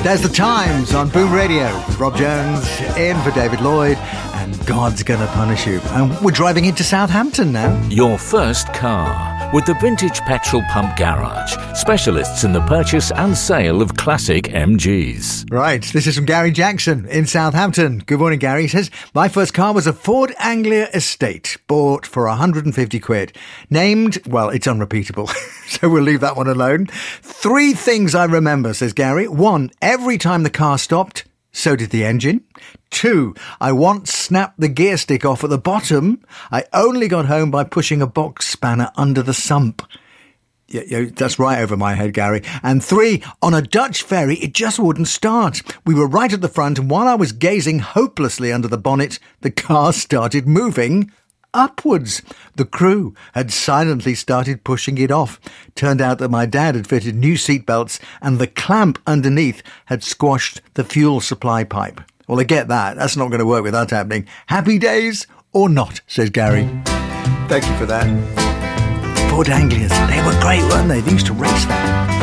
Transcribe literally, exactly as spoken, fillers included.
There's The Times on Boom Radio. Rob Jones in for David Lloyd, and God's Gonna Punish You. And we're driving into Southampton now. Your first car with the Vintage Petrol Pump Garage, specialists in the purchase and sale of classic M Gs. Right, this is from Gary Jackson in Southampton. Good morning, Gary. He says, my first car was a Ford Anglia Estate, bought for one hundred fifty quid. Named, well, it's unrepeatable, so we'll leave that one alone. Three things I remember, says Gary. One, every time the car stopped, so did the engine. Two, I once snapped the gear stick off at the bottom. I only got home by pushing a box spanner under the sump. Yeah, yeah, that's right over my head, Gary. And three, on a Dutch ferry, it just wouldn't start. We were right at the front, and while I was gazing hopelessly under the bonnet, the car started moving upwards. The crew had silently started pushing it off. Turned out that my dad had fitted new seatbelts, and the clamp underneath had squashed the fuel supply pipe. Well, I get that. That's not going to work with that happening. Happy days or not, says Gary. Thank you for that. Ford Anglias, they were great, weren't they? They used to race that.